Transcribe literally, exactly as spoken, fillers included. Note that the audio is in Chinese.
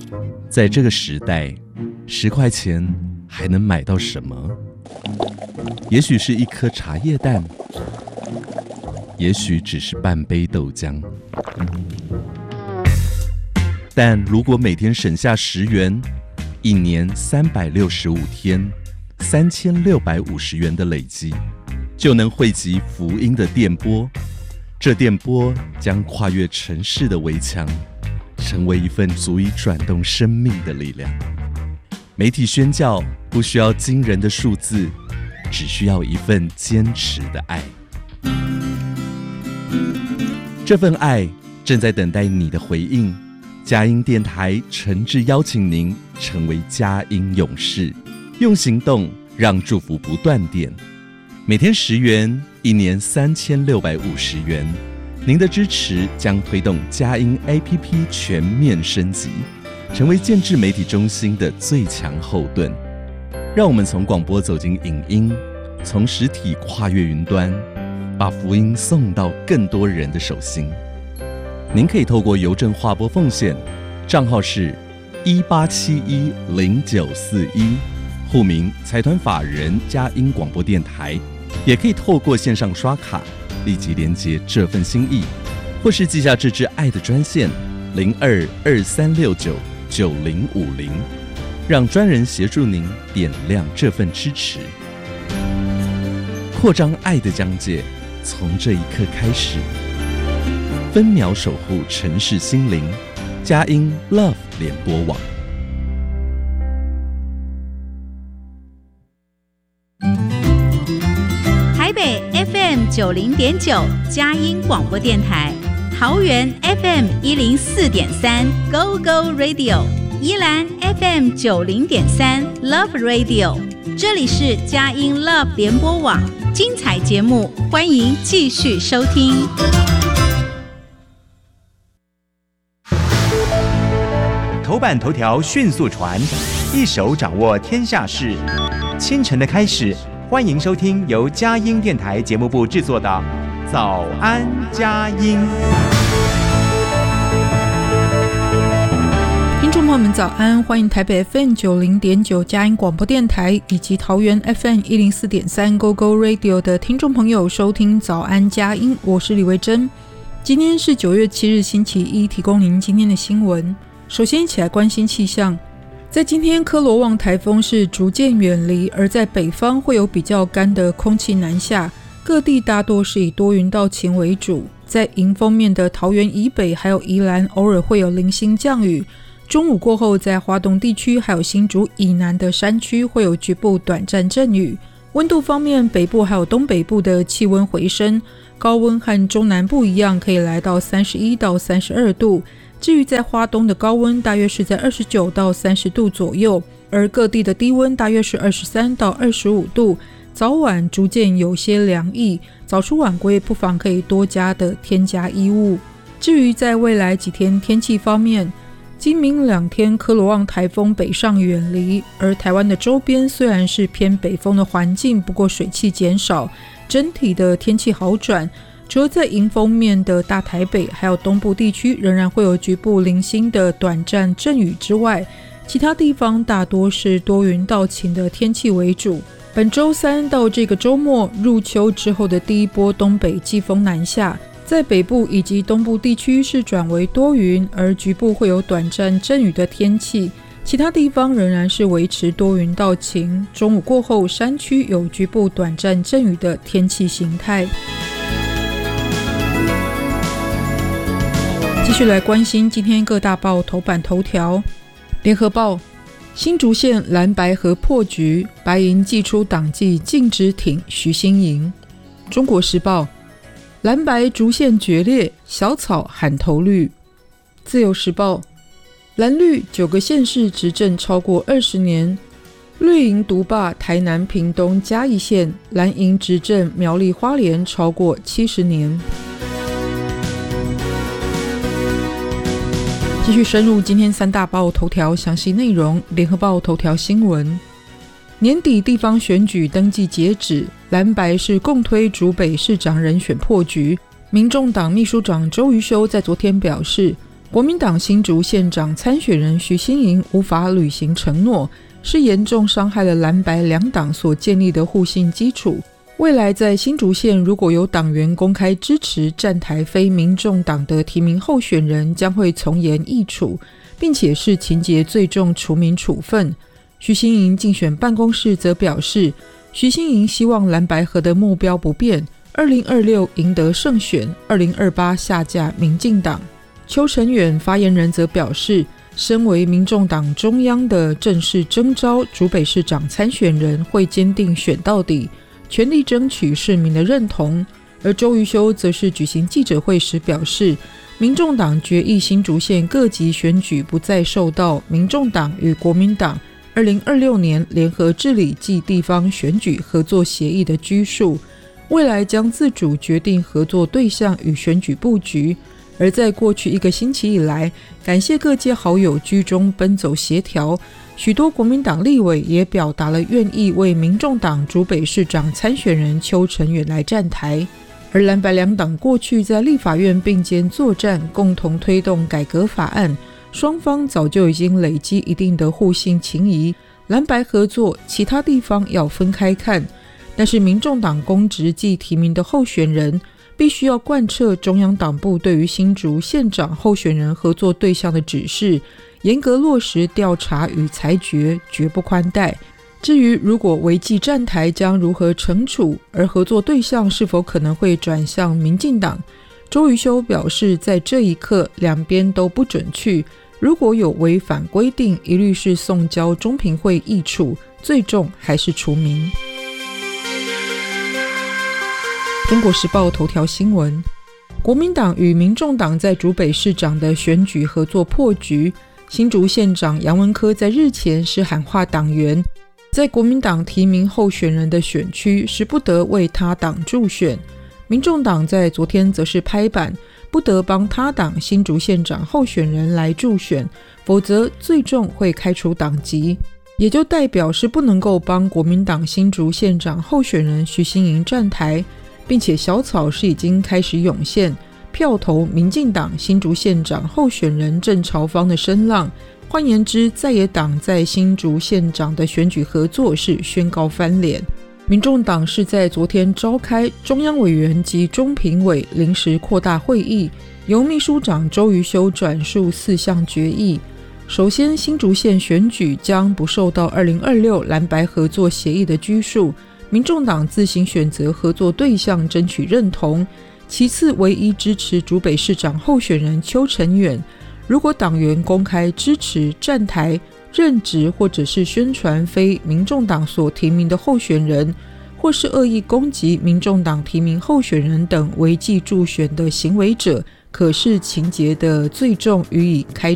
在这个时代，十块钱还能买到什么？也许是一颗茶叶蛋，也许只是半杯豆浆。但如果每天省下十元，一年三百六十五天，三千六百五十元的累积，就能汇集福音的电波。这电波将跨越城市的围墙，成为一份足以转动生命的力量。媒体宣教不需要惊人的数字，只需要一份坚持的爱。这份爱正在等待你的回应。佳音电台诚挚邀请您成为佳音勇士，用行动让祝福不断电。每天十元，一年三千六百五十元。您的支持将推动佳音 A P P 全面升级，成为建制媒体中心的最强后盾。让我们从广播走进影音，从实体跨越云端，把福音送到更多人的手心。您可以透过邮政划拨奉献，账号是一八七一零九四一，户名财团法人佳音广播电台。也可以透过线上刷卡立即连结这份心意，或是寄下这支爱的专线零二二三六九九零五零，让专人协助您点亮这份支持。扩张爱的疆界，从这一刻开始。分秒守护城市心灵，佳音 Love 联播网。 台北 F M 九零点九佳音广播电台，桃园 F M 一零四点三 Go Go Radio， 宜兰 F M 九零点三 Love Radio。这里是佳音 Love 联播网，精彩节目，欢迎继续收听。 头版头条迅速传，一手掌握天下事。清晨的开始，欢迎收听由佳音电台节目部制作的《早安佳音》。 听众朋友们早安，欢迎台北 F M 九零点九佳音广播电台以及桃园 F M 一零四点三 Go Go Radio 的听众朋友收听早安佳音，我是李维珍。今天是九月七日星期一，提供您今天的新闻。首先一起来关心气象。在今天，科罗旺台风是逐渐远离，而在北方会有比较干的空气南下，各地大多是以多云到晴为主。在迎风面的桃园以北还有宜兰，偶尔会有零星降雨。中午过后，在花东地区还有新竹以南的山区会有局部短暂阵雨。温度方面，北部还有东北部的气温回升，高温和中南部一样，可以来到三十一到三十二度。至于在花东的高温大约是在二十九到三十度左右，而各地的低温大约是二十三到二十五度，早晚逐渐有些凉意，早出晚归不妨可以多加的添加衣物。至于在未来几天天气方面，今明两天科罗旺台风北上远离，而台湾的周边虽然是偏北风的环境，不过水汽减少，整体的天气好转。除了在迎风面的大台北还有东部地区仍然会有局部零星的短暂阵雨之外，其他地方大多是多云到晴的天气为主。本周三到这个周末，入秋之后的第一波东北季风南下，在北部以及东部地区是转为多云，而局部会有短暂阵雨的天气，其他地方仍然是维持多云到晴，中午过后山区有局部短暂阵雨的天气形态。继续来关心今天各大报头版头条。联合报：新竹县蓝白合破局，白银祭出党纪禁止挺徐新营。中国时报：蓝白竹县决裂，小草喊投绿。自由时报：蓝绿九个县市执政超过二十年，绿营独霸台南屏东嘉义县，蓝营执政苗栗花莲超过七十年。继续深入今天三大报头条详细内容。联合报头条新闻：年底地方选举登记截止，蓝白是共推竹北市长人选破局。民众党秘书长周瑜修在昨天表示， 国民党新竹县长参选人徐欣莹无法履行承诺，是严重伤害了蓝白两党所建立的互信基础。未来在新竹县如果有党员公开支持站台非民众党的提名候选人，将会从严议处，并且是情节最重除名处分。徐欣莹竞选办公室则表示，徐欣莹希望蓝白合的目标不变，二零二六赢得胜选，二零二八下架民进党。邱成远发言人则表示，身为民众党中央的正式征召竹北市长参选人，会坚定选到底，全力争取市民的认同。而周瑜修则是举行记者会时表示，民众党决议新竹县各级选举不再受到民众党与国民党二零二六年联合治理暨地方选举合作协议的拘束，未来将自主决定合作对象与选举布局。而在过去一个星期以来，感谢各界好友居中奔走协调，许多国民党立委也表达了愿意为民众党竹北市长参选人邱成远来站台。而蓝白两党过去在立法院并肩作战，共同推动改革法案，双方早就已经累积一定的互信情谊。蓝白合作，其他地方要分开看，但是民众党公职暨提名的候选人必须要贯彻中央党部对于新竹县长候选人合作对象的指示，严格落实调查与裁决，绝不宽待。至于如果违纪站台将如何惩处，而合作对象是否可能会转向民进党，周瑜修表示，在这一刻两边都不准去，如果有违反规定，一律是送交中评会议处，最重还是除名。中国时报头条新闻，国民党与民众党在竹北市长的选举合作破局。新竹县长杨文科在日前是喊话党员，在国民党提名候选人的选区是不得为他党助选，民众党在昨天则是拍板，不得帮他党新竹县长候选人来助选，否则最重会开除党籍，也就代表是不能够帮国民党新竹县长候选人徐欣莹站台，并且小草是已经开始涌现票投民进党新竹县长候选人郑朝方的声浪。换言之，在野党在新竹县长的选举合作是宣告翻脸。民众党是在昨天召开中央委员及中评委临时扩大会议，由秘书长周瑜修转述四项决议。首先，新竹县选举将不受到二零二六蓝白合作协议的拘束，民众党自行选择合作对象，争取认同。其次，唯一支持竹北市长候选人邱成远，如果党员公开支持站台、任职或者是宣传非民众党所提名的候选人，或是恶意攻击民众党提名候选人等违纪助选的行为者，可视情节的最重予以开